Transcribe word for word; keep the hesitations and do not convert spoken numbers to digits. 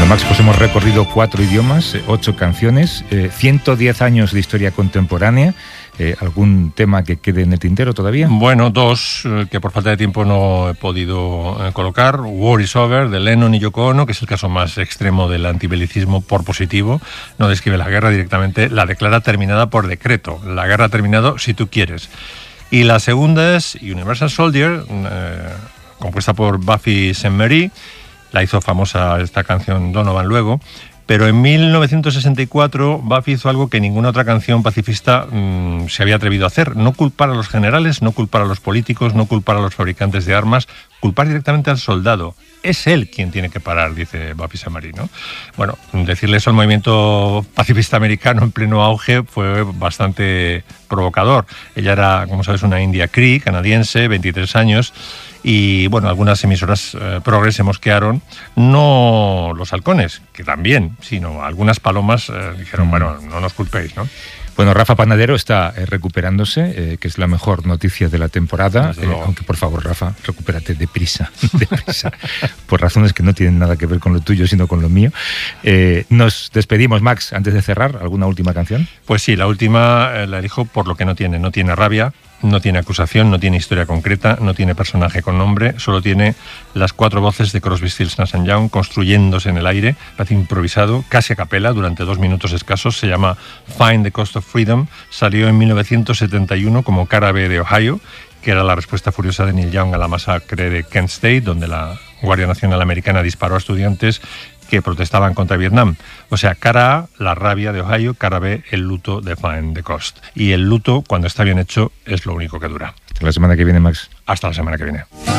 Bueno, Max, pues hemos recorrido cuatro idiomas, ocho canciones, eh, ciento diez años de historia contemporánea. Eh, ¿Algún tema que quede en el tintero todavía? Bueno, dos eh, que por falta de tiempo no he podido eh, colocar. War is Over, de Lennon y Yoko Ono, que es el caso más extremo del antibelicismo por positivo. No describe la guerra directamente, la declara terminada por decreto. La guerra ha terminado si tú quieres. Y la segunda es Universal Soldier, eh, compuesta por Buffy Sainte-Marie. La hizo famosa esta canción Donovan luego. Pero en mil novecientos sesenta y cuatro Buffy hizo algo que ninguna otra canción pacifista mmm, se había atrevido a hacer. No culpar a los generales, no culpar a los políticos, no culpar a los fabricantes de armas, culpar directamente al soldado. Es él quien tiene que parar, dice Buffy Sainte-Marie, ¿no? Bueno, decirle eso al movimiento pacifista americano en pleno auge fue bastante provocador. Ella era, como sabes, una india cree, canadiense, veintitrés años, y bueno, algunas emisoras eh, progres se mosquearon, no los halcones, que también, sino algunas palomas eh, dijeron, mm. bueno, no nos culpéis, ¿no? Bueno, Rafa Panadero está eh, recuperándose, eh, que es la mejor noticia de la temporada, eh, aunque por favor, Rafa, recupérate deprisa, deprisa, por razones que no tienen nada que ver con lo tuyo, sino con lo mío. Eh, nos despedimos, Max, antes de cerrar, ¿alguna última canción? Pues sí, la última eh, la elijo por lo que no tiene, no tiene rabia, no tiene acusación, no tiene historia concreta, no tiene personaje con nombre, solo tiene las cuatro voces de Crosby, Stills, Nash and Young construyéndose en el aire, parece improvisado, casi a capela, durante dos minutos escasos. Se llama Find the Cost of Freedom, salió en mil novecientos setenta y uno como cara B de Ohio, que era la respuesta furiosa de Neil Young a la masacre de Kent State, donde la Guardia Nacional Americana disparó a estudiantes que protestaban contra Vietnam. O sea, cara A, la rabia de Ohio, cara B, el luto de Find the Cost. Y el luto, cuando está bien hecho, es lo único que dura. Hasta la semana que viene, Max. Hasta la semana que viene.